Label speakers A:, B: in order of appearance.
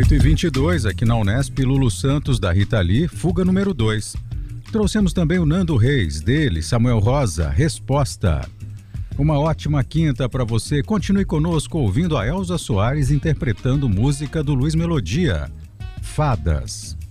A: 8h22, aqui na Unesp, Lulu Santos, da Rita Lee, Fuga número 2. Trouxemos também o Nando Reis, dele, Samuel Rosa, Resposta. Uma ótima quinta para você. Continue conosco ouvindo a Elza Soares interpretando música do Luiz Melodia, Fadas.